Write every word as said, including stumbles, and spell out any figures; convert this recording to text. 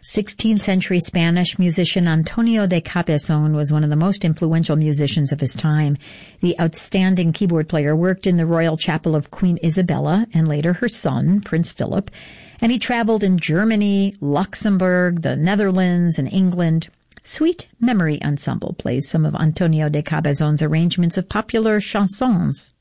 sixteenth century Spanish musician Antonio de Cabezon was one of the most influential musicians of his time. The outstanding keyboard player worked in the royal chapel of Queen Isabella and later her son, Prince Philip, and he traveled in Germany, Luxembourg, the Netherlands, and England. Sweet Memory Ensemble plays some of Antonio de Cabezon's arrangements of popular chansons.